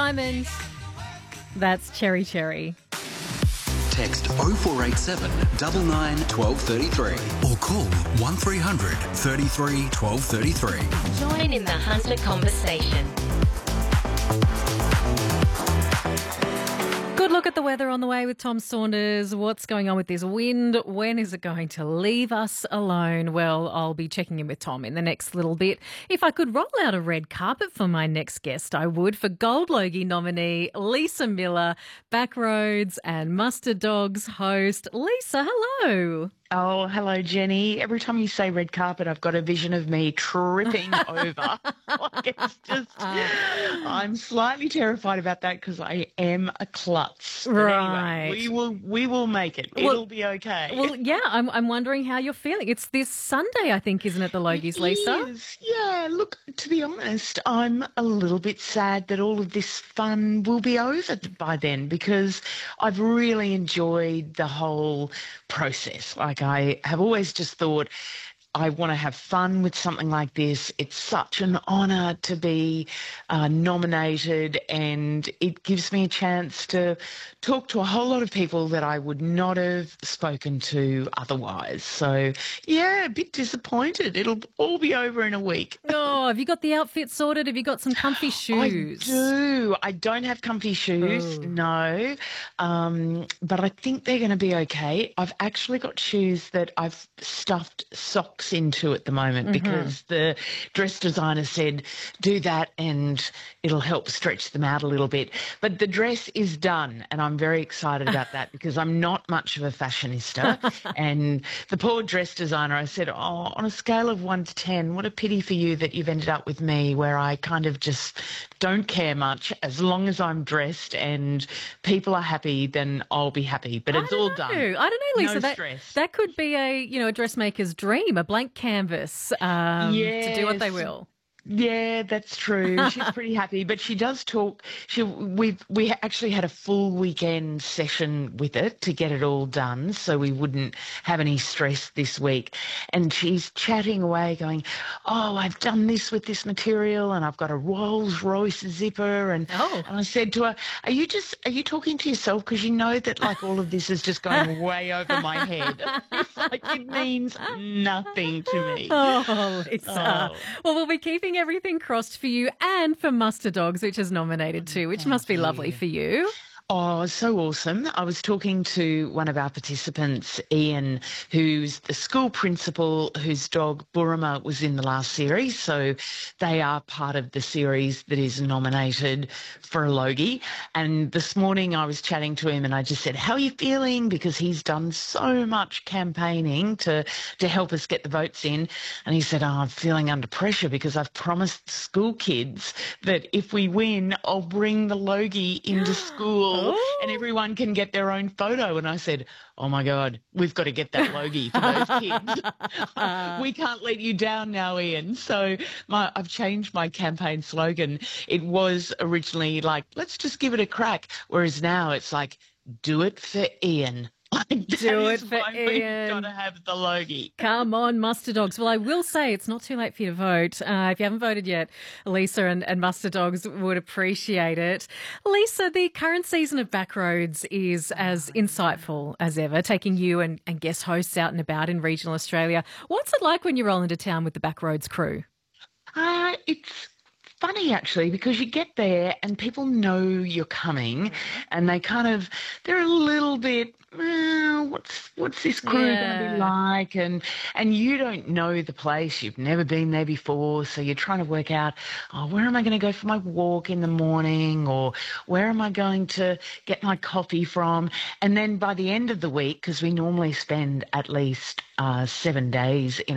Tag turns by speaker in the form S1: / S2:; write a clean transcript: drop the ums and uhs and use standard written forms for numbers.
S1: Diamond. That's Cherry Cherry.
S2: Text 0487 99 1233 or call 1300 33 1233.
S3: Join in the Hunter conversation.
S1: Good look at the weather on the way with Tom Saunders. What's going on with this wind? When is it going to leave us alone? Well, I'll be checking in with Tom in the next little bit. If I could roll out a red carpet for my next guest, I would. For Gold Logie nominee Lisa Miller, Backroads and Mustard Dogs host. Lisa, hello.
S4: Oh, hello, Jenny. Every time you say red carpet, I've got a vision of me tripping over. I'm slightly terrified about that because I am a klutz. But
S1: Right.
S4: anyway, we will make it. It'll be okay.
S1: Well, yeah, I'm wondering how you're feeling. It's this Sunday, I think, isn't it, the Logies, Lisa?
S4: It is. Yeah, look, to be honest, I'm a little bit sad that all of this fun will be over by then because I've really enjoyed the whole process. Like, I have always just thought I want to have fun with something like this. It's such an honour to be nominated, and it gives me a chance to talk to a whole lot of people that I would not have spoken to otherwise. So, yeah, a bit disappointed. It'll all be over in a week.
S1: Oh, have you got the outfit sorted? Have you got some comfy shoes?
S4: I do. I don't have comfy shoes, no, but I think they're going to be okay. I've actually got shoes that I've stuffed socks into at the moment because the dress designer said do that and it'll help stretch them out a little bit. But the dress is done and I'm very excited about that because I'm not much of a fashionista. And the poor dress designer, I said, oh, on a scale of 1 to 10, what a pity for you that you've ended up with me where I kind of just don't care much. As long as I'm dressed and people are happy, then I'll be happy. But it's all done.
S1: I don't know, Lisa.
S4: No stress.
S1: That could be a dressmaker's dream, a blank canvas to do what they will.
S4: Yeah, that's true. She's pretty happy, but she does talk. We actually had a full weekend session with it to get it all done, so we wouldn't have any stress this week. And she's chatting away, going, "Oh, I've done this with this material, and I've got a Rolls Royce zipper." And I said to her, "Are you talking to yourself? Because you know that like all of this is just going way over my head. It's like it means nothing to me."
S1: Oh, Lisa. Well, we'll be keeping everything crossed for you and for Mustard Dogs, which is nominated too, which must be lovely for you.
S4: Oh, so awesome. I was talking to one of our participants, Ian, who's the school principal whose dog Burma was in the last series. So they are part of the series that is nominated for a Logie. And this morning I was chatting to him and I just said, how are you feeling? Because he's done so much campaigning to help us get the votes in. And he said, I'm feeling under pressure because I've promised school kids that if we win, I'll bring the Logie into school. And everyone can get their own photo. And I said, oh, my God, we've got to get that Logie for those kids. We can't let you down now, Ian. So I've changed my campaign slogan. It was originally like, let's just give it a crack, whereas now it's like, do it for Ian.
S1: Do it for Ian.
S4: We've got to have the Logie.
S1: Come on, Mustard Dogs. Well, I will say it's not too late for you to vote. If you haven't voted yet, Lisa and Mustard Dogs would appreciate it. Lisa, the current season of Backroads is as insightful as ever, taking you and guest hosts out and about in regional Australia. What's it like when you roll into town with the Backroads crew?
S4: It's funny actually because you get there and people know you're coming and they're a little bit what's this crew going to be like, and you don't know the place, you've never been there before, so you're trying to work out, where am I going to go for my walk in the morning, or where am I going to get my coffee from? And then by the end of the week, because we normally spend at least 7 days in